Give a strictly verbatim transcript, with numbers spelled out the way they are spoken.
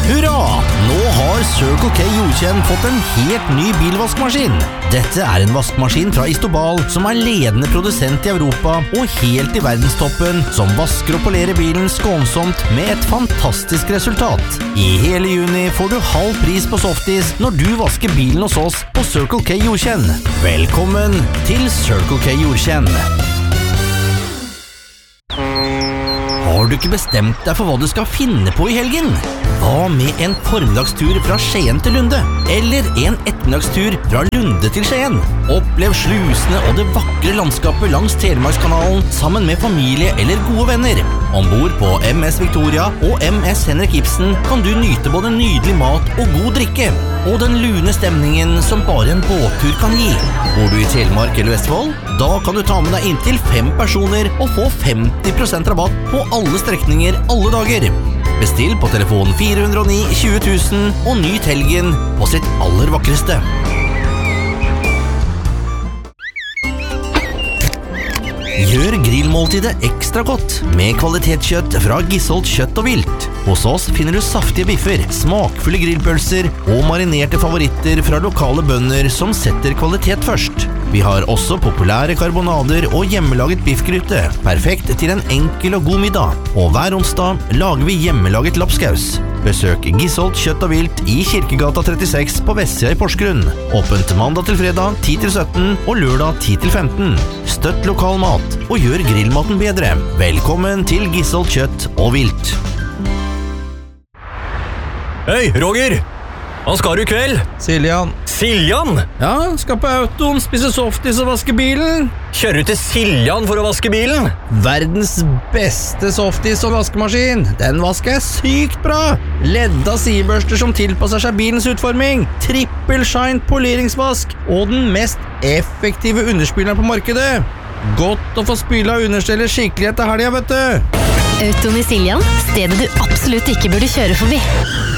Hurra! Nå har Circle K Jordkjenn fått en helt ny bilvaskmaskin. Dette er en vaskmaskin fra Istobal som er ledende produsent i Europa og helt i verdenstoppen, som vasker og polerer bilen skånsomt med et fantastisk resultat. I hele juni får du halv pris på softis når du vasker bilen hos oss på Circle K Jordkjenn. Velkommen til Circle K Jordkjenn. Har du ikke bestemt deg for hva du skal finne på i helgen? Hva med en formiddagstur fra Skien til Lunde? Eller en ettermiddagstur fra Lunde til Skien? Opplev slusene og det vakre landskapet langs Telemarkskanalen sammen med familie eller gode venner. Ombord på M S Victoria og M S Henrik Ibsen kan du nyte både nydelig mat og god drikke, og den lune stemningen som bare en båttur kan gi. Bor du i Telemark eller Vestfold? Da kan du ta med deg inntil fem personer og få femti prosent rabatt på alle strekninger alle dager. Bestill på telefon fire null ni tjue tusen og nyt helgen på sitt aller vakreste. Gjør grillmåltidet ekstra godt med kvalitetskjøtt fra Gisholt Kjøtt og Vilt. Hos oss finner du saftige biffer, smakfulle grillpølser og marinerte favoritter fra lokale bønder som setter kvalitet først. Vi har også populære karbonader og hjemmelaget biffgryte, perfekt til en enkel og god middag. Og hver onsdag lager vi hjemmelaget lapskaus. Besøk Gisholt Kjøtt og Vilt i Kirkegata trettiseks på Vestsida i Porsgrunn. Åpent mandag til fredag ti til sytten og lørdag ti til femten. Støtt lokal mat og gjør grillmaten bedre. Velkommen til Gisholt Kjøtt og Vilt. Hei, Roger! Hva skal du i kveld? Siljan. Siljan? Ja, skal på autoen, spise softis og vaske bilen. Kjører du til Siljan for å vaske bilen? Verdens beste softis og vaskemaskin. Den vasker jeg sykt bra. Ledda sidebørster som tilpasser seg bilens utforming. Trippel shine poleringsvask. Og den mest effektive underspyleren på markedet. Godt å få spyla understeller skikkelig etter helga, vet du. Autoen i Siljan, stedet du absolutt ikke burde kjøre forbi.